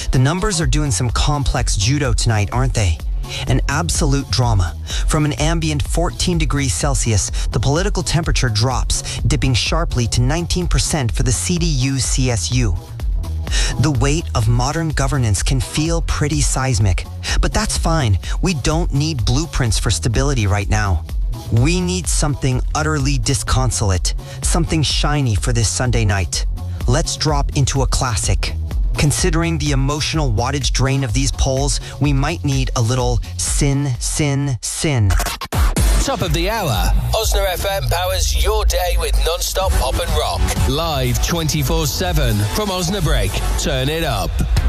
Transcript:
The numbers are doing some complex judo tonight, aren't they? An absolute drama. From an ambient 14 degrees Celsius, the political temperature drops, dipping sharply to 19% for the CDU-CSU. The weight of modern governance can feel pretty seismic, but that's fine. We don't need blueprints for stability right now. We need something utterly disconsolate, something shiny for this Sunday night. Let's drop into a classic. Considering the emotional wattage drain of these polls, we might need a little sin, sin, sin. Top of the hour. Osna FM powers your day with non-stop pop and rock. Live 24/7 from Osnabrück. Turn it up.